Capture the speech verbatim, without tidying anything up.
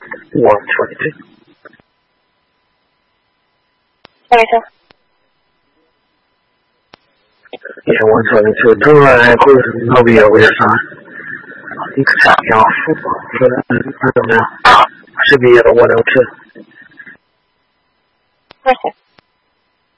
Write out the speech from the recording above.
one twenty-two. twenty-two. Yeah, one twenty-two. 中来或者是后边有个啥？一个啥票？说的嗯怎么样？是不是有我能吃？ 谢谢。